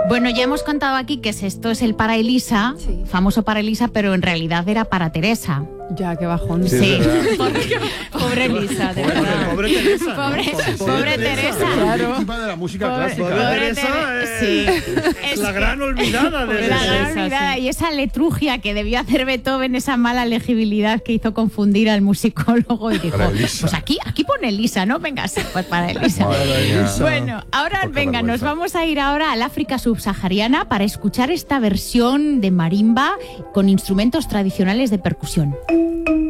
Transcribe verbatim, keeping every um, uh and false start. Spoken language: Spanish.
Bueno, ya hemos contado aquí que esto es el para Elisa, sí. famoso para Elisa, pero en realidad era para Teresa. Ya, qué bajón. Sí, sí. Pobre, pobre Elisa, de pobre, verdad. Pobre Teresa. Pobre, ¿no? pobre, pobre Teresa. Teresa. Claro. Víctima de la música pobre, clásica. Pobre Teresa es, sí. es la gran olvidada de La gran olvidada. Sí. Y esa letrugia que debió hacer Beethoven, esa mala legibilidad que hizo confundir al musicólogo y dijo, pues aquí, aquí pone Elisa, ¿no? Venga, sí, pues para Elisa. Bueno, ahora Porque venga, nos vamos a ir ahora al África subsahariana para escuchar esta versión de marimba con instrumentos tradicionales de percusión.